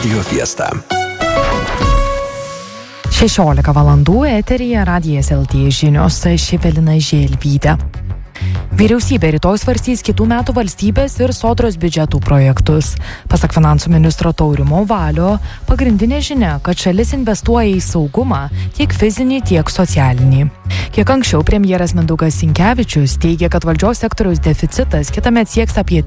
Radio Fiesta. 16 valandų eteryje Radijas LT žinios, aš Evelina Želvytė. Vyriausybė rytoj svarstys kitų metų valstybės ir sodros biudžetų projektus. Pasak finansų ministro Taurimo Valio, pagrindinė žinia, kad šalis investuoja į saugumą, tiek fizinį, tiek socialinį. Kiek anksčiau premjeras Mindaugas Sinkevičius teigia, kad valdžios sektoriaus deficitas kitąmet sieks apie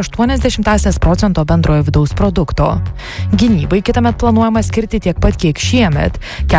3,8% bendrojo vidaus produkto. Gynybai kitąmet planuojama skirti tiek pat, kiek šiemet –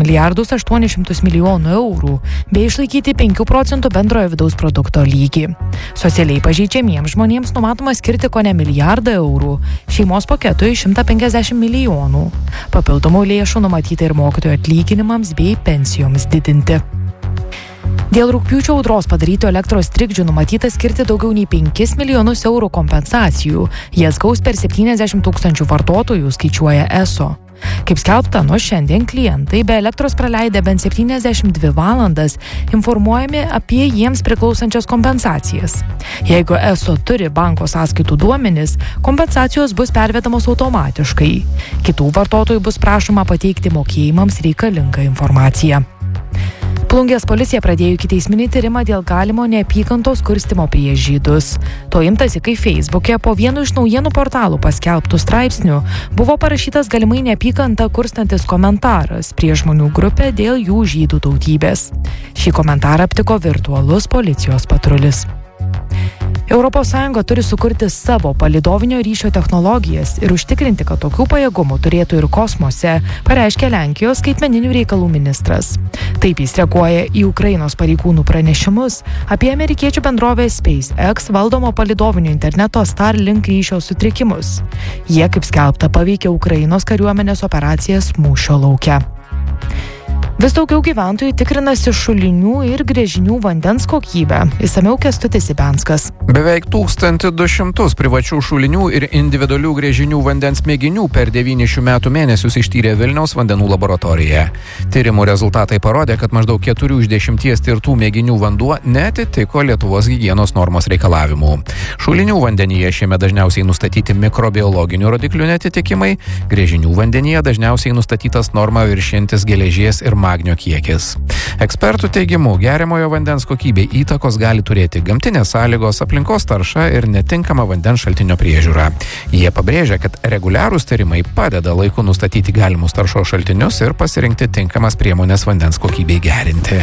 4,8 milijonų eurų, bei išlaikyti 5% bendrojo vidaus produkto lygį. Socialiai pažeidžiamiems žmonėms numatoma skirti kone 1 milijardą eurų, šeimos paketui 150 milijonų. Papildomų lėšų numatyta ir mokytojų atlyginimams bei pensijoms didinti. Dėl rugpjūčio audros padarytų elektros trikdžių numatyta skirti daugiau nei 5 milijonus eurų kompensacijų. Jas gaus per 70 tūkstančių vartotojų, skaičiuoja ESO. Kaip skelbta, nuo šiandien klientai be elektros praleidę bent 72 valandas informuojami apie jiems priklausančias kompensacijas. Jeigu ESO turi banko sąskaitų duomenis, kompensacijos bus pervedamos automatiškai. Kitų vartotojų bus prašoma pateikti mokėjimams reikalingą informaciją. Plungės policija pradėjo ikiteisminį tyrimą dėl galimo neapykantos kurstymo prieš žydus. To imtasi, kai Facebook'e po vienu iš naujienų portalų paskelbtų straipsnių buvo parašytas galimai neapykantą kurstantis komentaras prieš žmonių grupę dėl jų žydų tautybės. Šį komentarą aptiko virtualus policijos patrulis. ES turi sukurti savo palydovinio ryšio technologijas ir užtikrinti, kad tokių pajėgumų turėtų ir kosmose, pareiškė Lenkijos skaitmeninių reikalų ministras. Taip jis reaguoja į Ukrainos pareigūnų pranešimus apie amerikiečių bendrovės SpaceX valdomo palydovinio interneto Starlink ryšio sutrikimus. Jie, kaip skelbta, paveikė Ukrainos kariuomenės operacijas mūšio lauke. Vis daugiau gyventojų tikrinasi šulinių ir gręžinių vandens kokybę. Išsamiau Kęstutis Ibenskas. Beveik 1200 privačių šulinių ir individualių gręžinių vandens mėginių per 9 šių metų mėnesius ištyrė Vilniaus vandenų laboratorija. Tyrimų rezultatai parodė, kad maždaug 4 iš 10 tirtų mėginių vanduo neatitiko Lietuvos higienos normos reikalavimų. Šulinių vandenyje šiame dažniausiai nustatyti mikrobiologinių rodiklių netitikimai, gręžinių vandenyje dažniausiai nustatytas normą viršijantis geležies ir magnio kiekis. Ekspertų teigimu, geriamojo vandens kokybei įtakos gali turėti gamtinės sąlygos, aplinkos tarša ir netinkama vandens šaltinio priežiūra. Jie pabrėžia, kad reguliarūs tyrimai padeda laiku nustatyti galimus taršos šaltinius ir pasirinkti tinkamas priemonės vandens kokybei gerinti.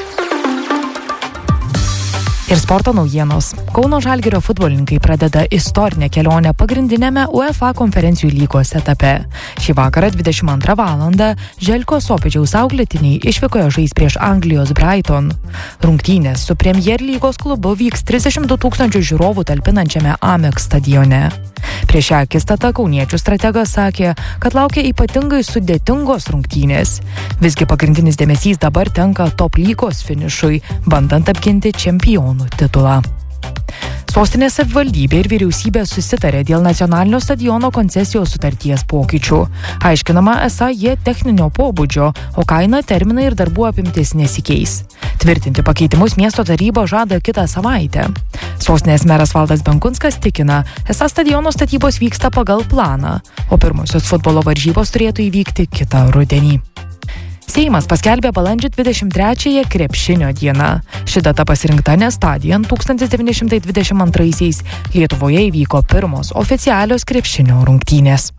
Ir sporto naujienos. Kauno Žalgirio futbolininkai pradeda istorinę kelionę pagrindinėme UEFA konferencijų lygos etape. Šį vakarą 22 valandą Želko Sopidžiaus auklėtiniai išvykoje žais prieš Anglijos Brighton. Rungtynės su Premier lygos klubu vyks 32 tūkstančių žiūrovų talpinančiame Amex stadione. Prieš šią akistatą kauniečių strategas sakė, kad laukia ypatingai sudėtingos rungtynės. Visgi pagrindinis dėmesys dabar tenka top lygos finišui, bandant apginti čempionų titulą. Sostinės savivaldybė ir vyriausybė susitarė dėl nacionalinio stadiono koncesijos sutarties pokyčių. Aiškinama, esą jie techninio pobūdžio, o kaina, terminai ir darbų apimtis nesikeis. Tvirtinti pakeitimus miesto taryba žada kitą savaitę. Sostinės meras Valdas Benkunskas tikina, esą stadiono statybos vyksta pagal planą, o pirmosios futbolo varžybos turėtų įvykti kitą rudenį. Seimas paskelbė balandžio 23-ąją krepšinio dieną. Ši data pasirinkta, nes tądien 1922-aisiais Lietuvoje įvyko pirmos oficialios krepšinio rungtynės.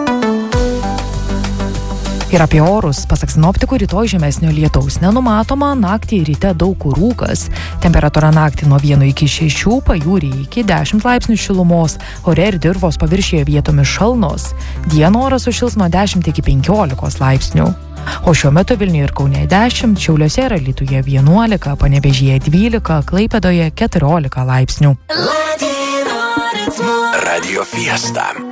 Ir apie orus, pasak sinoptikų, rytoj žemesnio lietaus nenumatoma, naktį ir ryte daug kur rūkas. Temperatūra naktį nuo 1 iki 6, pajūryje iki 10 laipsnių šilumos, ore ir dirvos paviršiuje vietomis šalnos. Dieną oras sušils nuo 10 iki 15 laipsnių. O šiuo metu Vilniuje ir Kaune 10, Šiauliuose ir Alytuje 11, Panevėžyje 12, Klaipėdoje 14 laipsnių. Radio Fiesta.